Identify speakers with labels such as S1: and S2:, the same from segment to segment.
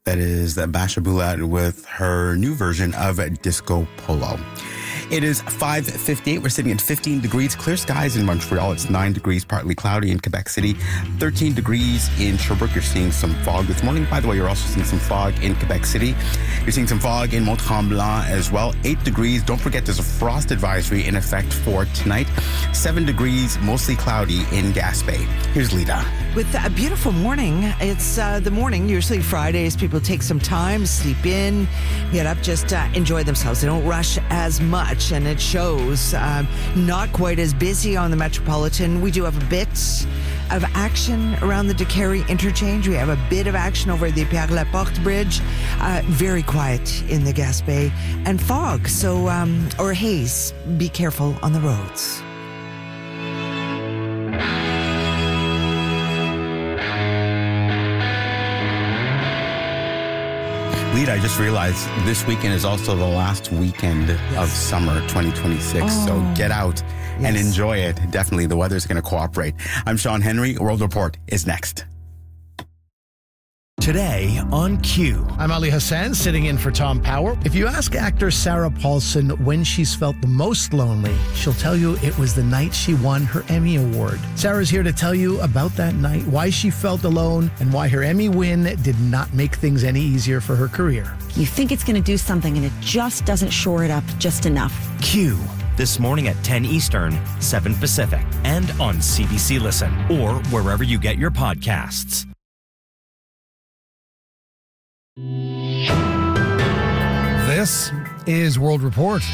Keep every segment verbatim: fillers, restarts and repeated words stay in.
S1: That is Basha Bulat with her new version of Disco Polo. It is five fifty-eight. We're sitting at fifteen degrees. Clear skies in Montreal. It's nine degrees, partly cloudy in Quebec City. thirteen degrees in Sherbrooke. You're seeing some fog this morning. By the way, you're also seeing some fog in Quebec City. You're seeing some fog in Mont-Tremblant as well. eight degrees. Don't forget there's a frost advisory in effect for tonight. seven degrees, mostly cloudy in Gaspé. Here's Lita.
S2: With a beautiful morning. It's uh, the morning. Usually Fridays, people take some time, sleep in, get up, just uh, enjoy themselves. They don't rush as much, and it shows. Um, not quite as busy on the Metropolitan. We do have a bit of action around the Décarie interchange. We have a bit of action over the Pierre Laporte Bridge. Uh, very quiet in the Gaspé. And fog, so, um, or haze. Be careful on the roads.
S1: Lita, I just realized this weekend is also the last weekend yes. of summer twenty twenty-six. Oh. So get out yes. and enjoy it. Definitely, the weather's going to cooperate. I'm Sean Henry. World Report is next.
S3: Today on Q.
S4: I'm Ali Hassan, sitting in for Tom Power. If you ask actor Sarah Paulson when she's felt the most lonely, she'll tell you it was the night she won her Emmy Award. Sarah's here to tell you about that night, why she felt alone, and why her Emmy win did not make things any easier for her career.
S5: You think it's going to do something, and it just doesn't shore it up just enough.
S3: Q. This morning at ten Eastern, seven Pacific, and on C B C Listen, or wherever you get your podcasts.
S6: This is World Report.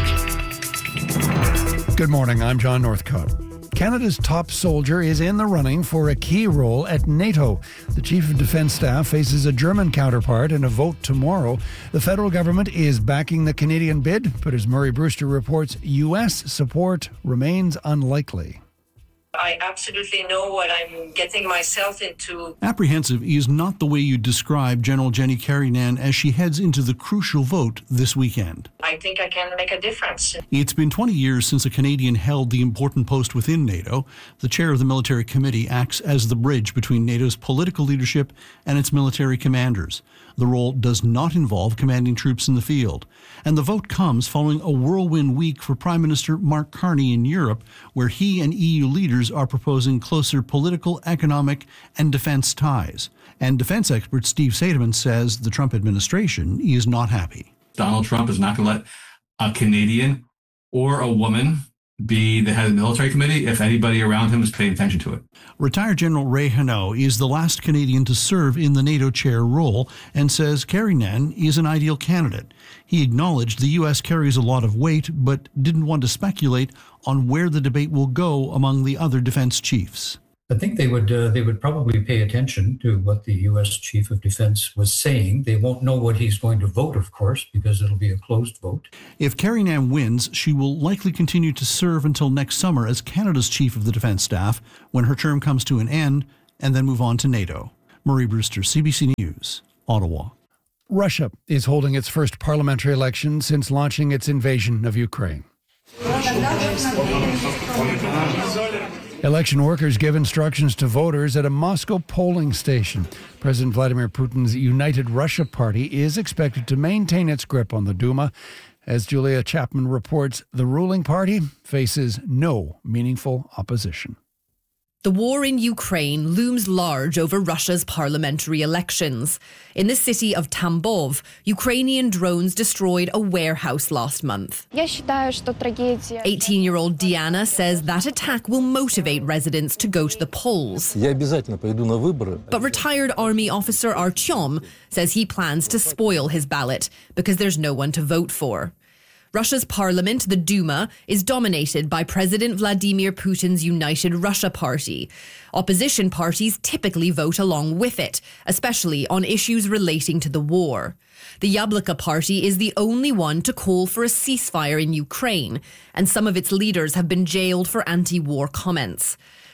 S6: Good morning, I'm John Northcott. Canada's top soldier is in the running for a key role at NATO. The Chief of Defence Staff faces a German counterpart in a vote tomorrow. The federal government is backing the Canadian bid, but as Murray Brewster reports, U S support remains unlikely.
S7: I absolutely know what I'm getting myself into.
S8: Apprehensive is not the way you describe General Jenny Carignan as she heads into the crucial vote this weekend.
S7: I think I can make a difference.
S8: It's been twenty years since a Canadian held the important post within NATO. The chair of the military committee acts as the bridge between NATO's political leadership and its military commanders. The role does not involve commanding troops in the field. And the vote comes following a whirlwind week for Prime Minister Mark Carney in Europe, where he and E U leaders are proposing closer political, economic, and defense ties. And defense expert Steve Seidemann says the Trump administration is not happy.
S9: Donald Trump is not going to let a Canadian or a woman be the head of the military committee if anybody around him is paying attention to it.
S8: Retired General Ray Hanaud is the last Canadian to serve in the NATO chair role and says Carignan is an ideal candidate. He acknowledged the U S carries a lot of weight, but didn't want to speculate on where the debate will go among the other defense chiefs.
S10: I think they would uh, they would probably pay attention to what the U S Chief of Defense was saying. They won't know what he's going to vote, of course, because it'll be a closed vote.
S8: If Carignan wins, she will likely continue to serve until next summer as Canada's Chief of the Defense Staff when her term comes to an end, and then move on to NATO. Murray Brewster, C B C News, Ottawa.
S6: Russia is holding its first parliamentary election since launching its invasion of Ukraine. Election workers give instructions to voters at a Moscow polling station. President Vladimir Putin's United Russia Party is expected to maintain its grip on the Duma. As Julia Chapman reports, the ruling party faces no meaningful opposition.
S11: The war in Ukraine looms large over Russia's parliamentary elections. In the city of Tambov, Ukrainian drones destroyed a warehouse last month. eighteen-year-old Diana says that attack will motivate residents to go to the polls. But retired army officer Artyom says he plans to spoil his ballot because there's no one to vote for. Russia's parliament, the Duma, is dominated by President Vladimir Putin's United Russia Party. Opposition parties typically vote along with it, especially on issues relating to the war. The Yabloko Party is the only one to call for a ceasefire in Ukraine, and some of its leaders have been jailed for anti-war comments.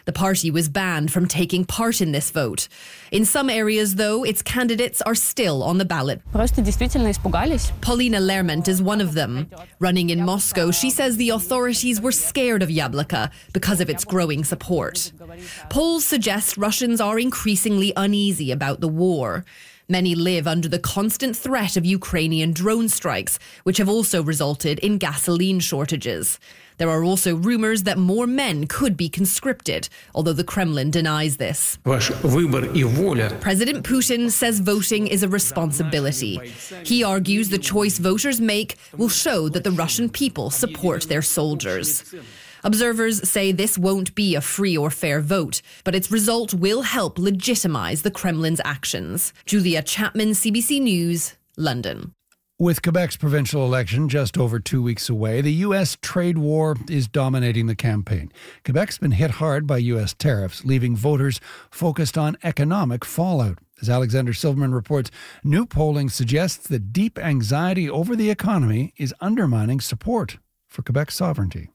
S11: The party was banned from taking part in this vote. In some areas, though, its candidates are still on the ballot. Paulina Lermont is one of them. Running in Moscow, she says the authorities were scared of Yabloko because of its growing support. Polls suggest Russians are increasingly uneasy about the war. Many live under the constant threat of Ukrainian drone strikes, which have also resulted in gasoline shortages. There are also rumours that more men could be conscripted, although the Kremlin denies this. President Putin says voting is a responsibility. He argues the choice voters make will show that the Russian people support their soldiers. Observers say this won't be a free or fair vote, but its result will help legitimise the Kremlin's actions. Julia Chapman, C B C News, London.
S6: With Quebec's provincial election just over two weeks away, the U S trade war is dominating the campaign. Quebec's been hit hard by U S tariffs, leaving voters focused on economic fallout. As Alexander Silverman reports, new polling suggests that deep anxiety over the economy is undermining support for Quebec's sovereignty.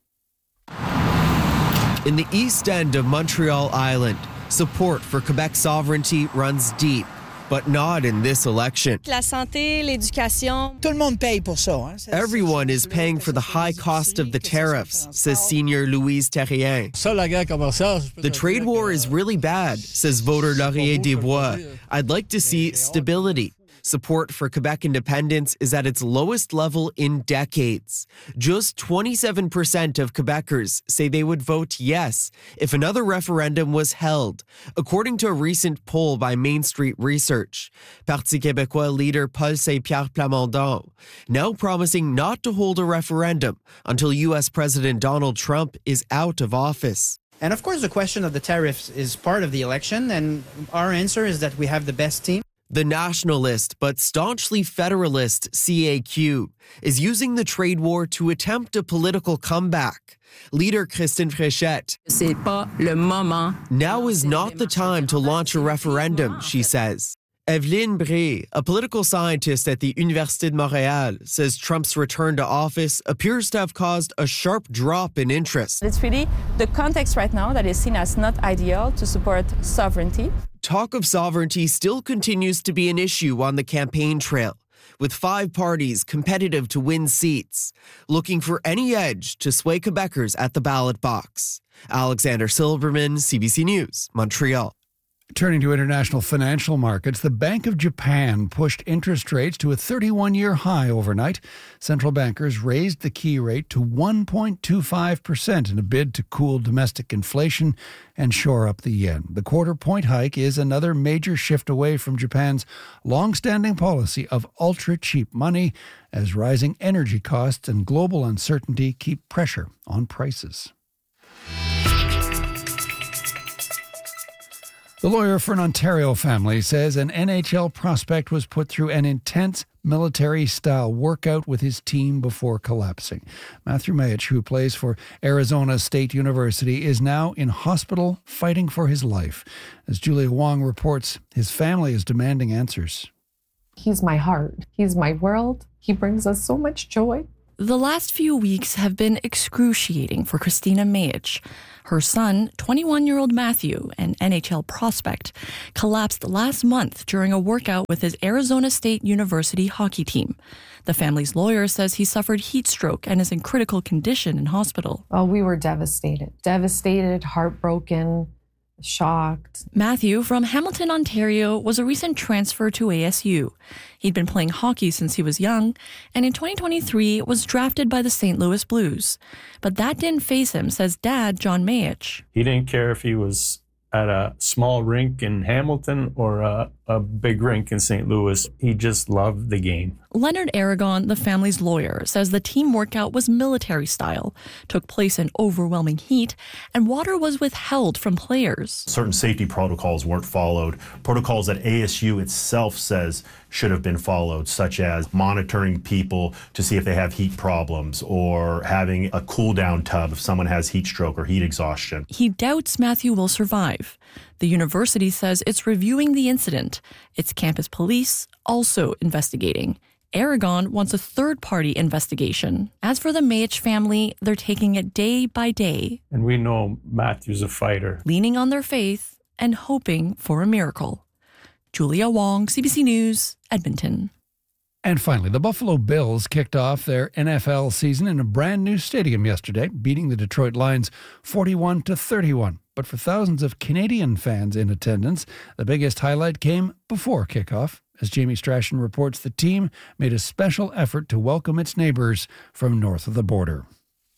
S12: In the east end of Montreal Island, support for Quebec sovereignty runs deep. But not in this election.
S13: La santé, l'éducation. Tout le monde paye pour ça. Hein?
S12: Everyone is paying for the high cost of the tariffs, says senior Louise Terrien. The trade war is really bad, says voter Laurier Desbois. I'd like to see stability. Support for Quebec independence is at its lowest level in decades. Just twenty-seven percent of Quebecers say they would vote yes if another referendum was held, according to a recent poll by Main Street Research. Parti Québécois leader Paul Saint-Pierre Plamondon now promising not to hold a referendum until U S President Donald Trump is out of office.
S14: And of course, the question of the tariffs is part of the election, and our answer is that we have the best team.
S12: The nationalist but staunchly federalist C A Q is using the trade war to attempt a political comeback. Leader Christine Fréchette.
S15: C'est pas le moment.
S12: Now is not the time to launch a referendum, she says. Evelyne Bré, a political scientist at the Université de Montréal, says Trump's return to office appears to have caused a sharp drop in interest.
S16: It's really the context right now that is seen as not ideal to support sovereignty.
S12: Talk of sovereignty still continues to be an issue on the campaign trail, with five parties competitive to win seats, looking for any edge to sway Quebecers at the ballot box. Alexander Silverman, C B C News, Montreal.
S6: Turning to international financial markets, the Bank of Japan pushed interest rates to a thirty-one-year high overnight. Central bankers raised the key rate to one point two five percent in a bid to cool domestic inflation and shore up the yen. The quarter-point hike is another major shift away from Japan's long-standing policy of ultra-cheap money, as rising energy costs and global uncertainty keep pressure on prices. The lawyer for an Ontario family says an N H L prospect was put through an intense military-style workout with his team before collapsing. Matthew Mayich, who plays for Arizona State University, is now in hospital fighting for his life. As Julia Wong reports, his family is demanding answers.
S17: He's my heart. He's my world. He brings us so much joy.
S18: The last few weeks have been excruciating for Christina Mayich. Her son, twenty-one-year-old Matthew, an N H L prospect, collapsed last month during a workout with his Arizona State University hockey team. The family's lawyer says he suffered heat stroke and is in critical condition in hospital.
S17: Oh, we were devastated. Devastated, heartbroken, shocked.
S18: Matthew, from Hamilton, Ontario, was a recent transfer to A S U. He'd been playing hockey since he was young, and in twenty twenty-three was drafted by the Saint Louis Blues. But that didn't faze him, says dad, John Mayich.
S19: He didn't care if he was at a small rink in Hamilton or a, a big rink in Saint Louis. He just loved the game.
S18: Leonard Aragon, the family's lawyer, says the team workout was military style, took place in overwhelming heat, and water was withheld from players.
S20: Certain safety protocols weren't followed, protocols that A S U itself says should have been followed, such as monitoring people to see if they have heat problems or having a cool down tub if someone has heat stroke or heat exhaustion.
S18: He doubts Matthew will survive. The university says it's reviewing the incident. Its campus police also investigating. Aragon wants a third-party investigation. As for the Mayich family, they're taking it day by day.
S19: And we know Matthew's a fighter.
S18: Leaning on their faith and hoping for a miracle. Julia Wong, C B C News, Edmonton.
S6: And finally, the Buffalo Bills kicked off their N F L season in a brand new stadium yesterday, beating the Detroit Lions forty-one to thirty-one. But for thousands of Canadian fans in attendance, the biggest highlight came before kickoff. As Jamie Strachan reports, the team made a special effort to welcome its neighbors from north of the border.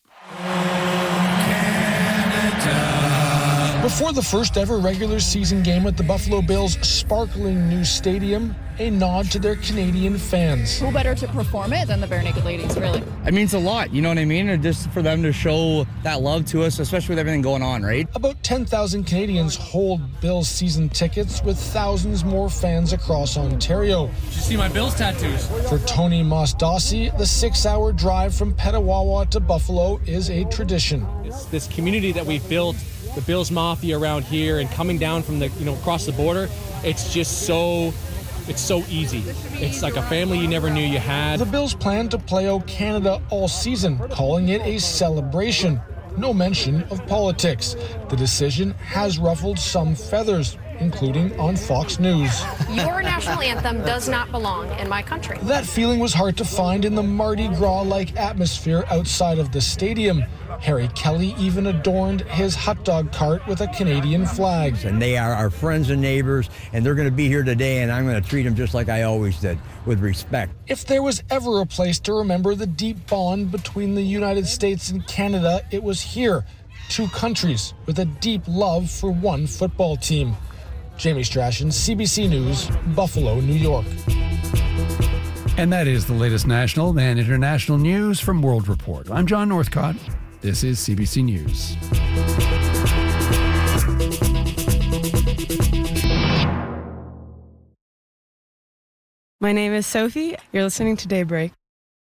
S21: Before the first ever regular season game at the Buffalo Bills' sparkling new stadium, a nod to their Canadian fans.
S22: Who better to perform it than the Bare Naked Ladies, really?
S23: It means a lot, you know what I mean? And just for them to show that love to us, especially with everything going on, right?
S21: About ten thousand Canadians hold Bills season tickets, with thousands more fans across Ontario.
S24: Did you see my Bills tattoos?
S21: For Tony Mosdossi, the six-hour drive from Petawawa to Buffalo is a tradition.
S24: It's this community that we've built, the Bills Mafia around here, and coming down from the, you know, across the border, it's just so... It's so easy. It's like a family you never knew you had.
S21: The Bills plan to play O Canada all season, calling it a celebration. No mention of politics. The decision has ruffled some feathers, including on Fox News.
S25: Your national anthem does not belong in my country.
S21: That feeling was hard to find in the Mardi Gras-like atmosphere outside of the stadium. Harry Kelly even adorned his hot dog cart with a Canadian flag.
S26: And they are our friends and neighbors, and they're going to be here today, and I'm going to treat them just like I always did, with respect.
S21: If there was ever a place to remember the deep bond between the United States and Canada, it was here. Two countries with a deep love for one football team. Jamie Strachan, C B C News, Buffalo, New York.
S6: And that is the latest national and international news from World Report. I'm John Northcott. This is C B C News.
S27: My name is Sophie. You're listening to Daybreak.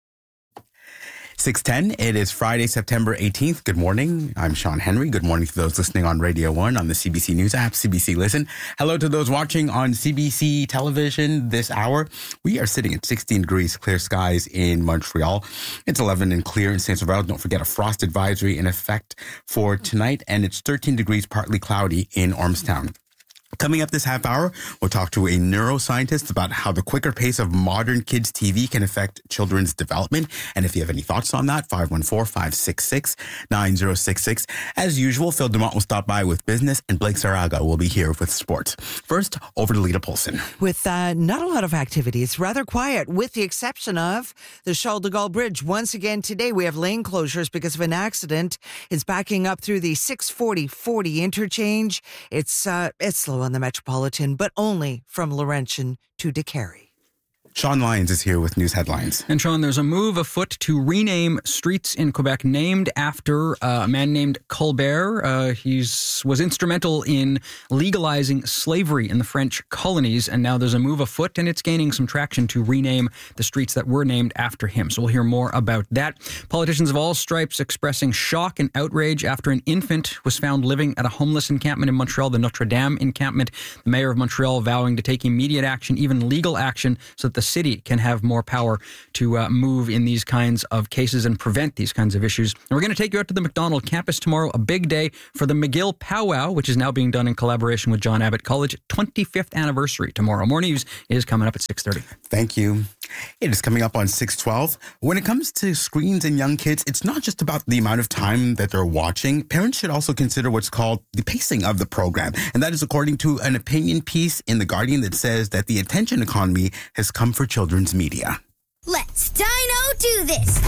S1: six ten, it is Friday, September eighteenth. Good morning. I'm Sean Henry. Good morning to those listening on Radio one, on the C B C News app, C B C Listen. Hello to those watching on C B C television this hour. We are sitting at sixteen degrees, clear skies in Montreal. It's eleven and clear in Saint Sauveur. Don't forget a frost advisory in effect for tonight, and it's thirteen degrees, partly cloudy in Ormstown. Coming up this half hour, we'll talk to a neuroscientist about how the quicker pace of modern kids' T V can affect children's development. And if you have any thoughts on that, five one four, five six six, nine zero six six. As usual, Phil Dumont will stop by with business, and Blake Saraga will be here with sports. First, over to Lita Polson.
S2: With uh, not a lot of activity, it's rather quiet, with the exception of the Charles de Gaulle Bridge. Once again today, we have lane closures because of an accident. It's backing up through the six forty forty interchange. It's, uh, it's slow on the Metropolitan, but only from Laurentian to Décarie.
S1: Sean Lyons is here with news headlines.
S28: And Sean, there's a move afoot to rename streets in Quebec named after uh, a man named Colbert. Uh, he was instrumental in legalizing slavery in the French colonies, and now there's a move afoot, and it's gaining some traction to rename the streets that were named after him. So we'll hear more about that. Politicians of all stripes expressing shock and outrage after an infant was found living at a homeless encampment in Montreal, the Notre Dame encampment. The mayor of Montreal vowing to take immediate action, even legal action, so that the city can have more power to uh, move in these kinds of cases and prevent these kinds of issues. And we're going to take you out to the Macdonald campus tomorrow, a big day for the McGill Powwow, which is now being done in collaboration with John Abbott College. twenty-fifth anniversary tomorrow. More news is coming up at six thirty.
S1: Thank you. It is coming up on six twelve. When it comes to screens and young kids, it's not just about the amount of time that they're watching. Parents should also consider what's called the pacing of the program. And that is according to an opinion piece in The Guardian that says that the attention economy has come for children's media.
S29: Let's Dino do this!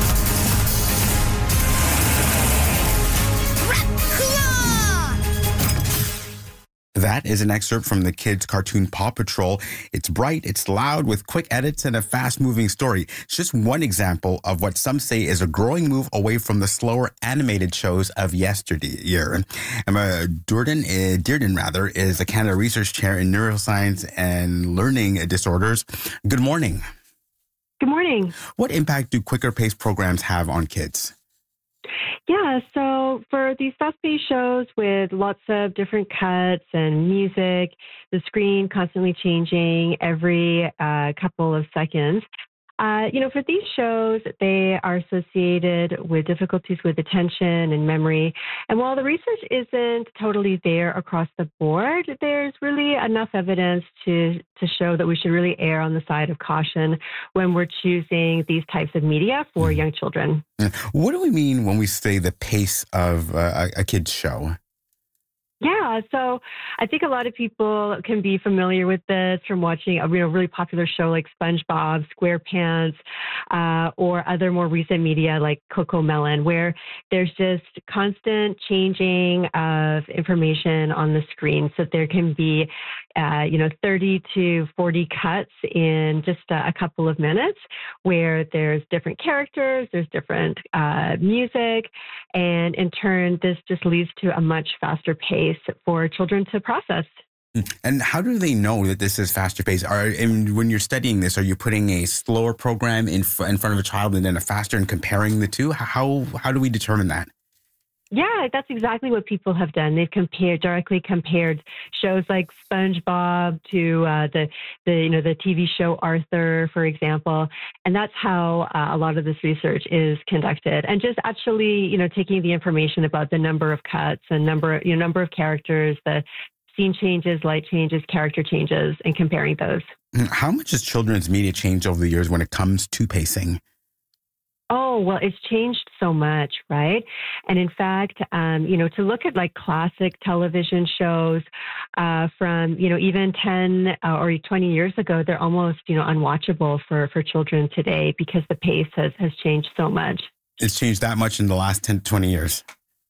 S1: That is an excerpt from the kids' cartoon Paw Patrol. It's bright, it's loud, with quick edits and a fast-moving story. It's just one example of what some say is a growing move away from the slower animated shows of yesteryear. Emma Durden, uh, Dearden rather, is a Canada Research Chair in Neuroscience and Learning Disorders. Good morning.
S30: Good morning.
S1: What impact do quicker-paced programs have on kids?
S30: Yeah, so for these fast-paced shows with lots of different cuts and music, the screen constantly changing every uh, couple of seconds, Uh, you know, for these shows, they are associated with difficulties with attention and memory. And while the research isn't totally there across the board, there's really enough evidence to, to show that we should really err on the side of caution when we're choosing these types of media for young children.
S1: What do we mean when we say the pace of uh, a, a kid's show?
S30: Yeah, so I think a lot of people can be familiar with this from watching a you know, really popular show like SpongeBob, SquarePants, uh, or other more recent media like CoComelon, where there's just constant changing of information on the screen. So there can be, uh, you know, thirty to forty cuts in just a, a couple of minutes, where there's different characters, there's different uh, music, and in turn, this just leads to a much faster pace for children to process.
S1: And how do they know that this is faster paced? Are and when you're studying this, are you putting a slower program in fr- in front of a child and then a faster and comparing the two? How how do we determine that?
S30: Yeah, that's exactly what people have done. They've compared directly compared shows like SpongeBob to uh, the the you know the T V show Arthur, for example, and that's how uh, a lot of this research is conducted. And just actually you know taking the information about the number of cuts and number you know number of characters, the scene changes, light changes, character changes, and comparing those.
S1: How much has children's media changed over the years when it comes to pacing?
S30: Oh, well, it's changed so much, right? And in fact, um, you know, to look at like classic television shows uh, from, you know, even ten or twenty years ago, they're almost, you know, unwatchable for, for children today because the pace has, has changed so much.
S1: It's changed that much in the last ten to twenty years.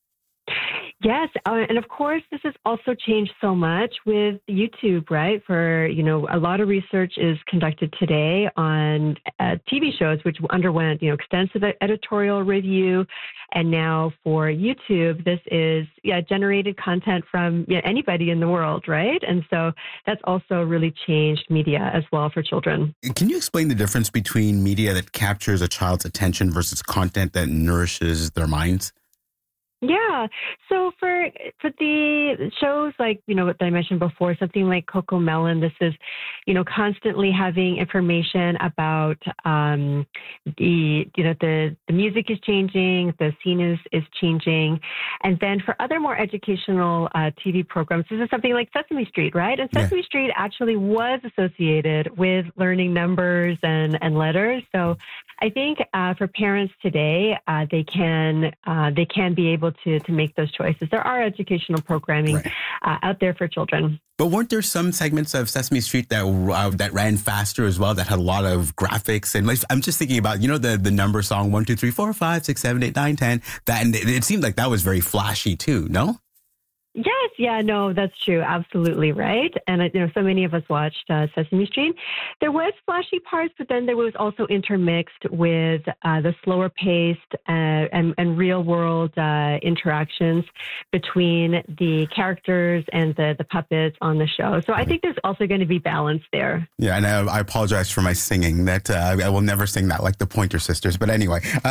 S30: Yes. Uh, and of course, this has also changed so much with YouTube, right? For, you know, a lot of research is conducted today on uh, T V shows, which underwent, you know, extensive editorial review. And now for YouTube, this is yeah, generated content from yeah, anybody in the world, right? And so that's also really changed media as well for children.
S1: Can you explain the difference between media that captures a child's attention versus content that nourishes their minds?
S30: Yeah. So for for the shows like, you know, what I mentioned before, something like CoComelon, this is, you know, constantly having information about um, the, you know, the, the music is changing, the scene is, is changing. And then for other more educational uh, T V programs, this is something like Sesame Street, right? And Sesame yeah. Street actually was associated with learning numbers and, and letters. So I think uh, for parents today, uh, they can uh, they can be able to to make those choices. There are educational programming right. uh, out there for children.
S1: But weren't there some segments of Sesame Street that uh, that ran faster as well, that had a lot of graphics? And like, I'm just thinking about, you know, the, the number song, one, two, three, four, five, six, seven, eight, nine, ten. That, and it, it seemed like that was very flashy too, no?
S30: Yes, yeah, no, that's true. Absolutely right. And, you know, so many of us watched uh, Sesame Street. There was flashy parts, but then there was also intermixed with uh, the slower paced uh, and, and real world uh, interactions between the characters and the, the puppets on the show. So I think there's also going to be balance there.
S1: Yeah, and I, I apologize for my singing. That uh, I will never sing that like the Pointer Sisters. But anyway, uh,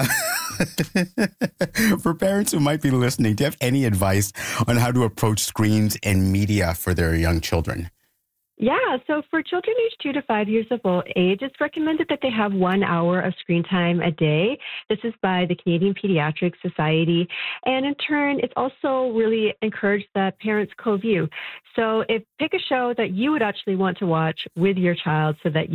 S1: for parents who might be listening, do you have any advice on how to approach screens and media for their young children?
S30: Yeah, so for children aged two to five years of age, it's recommended that they have one hour of screen time a day. This is by the Canadian Pediatric Society. And in turn, it's also really encouraged that parents co-view. So if pick a show that you would actually want to watch with your child so that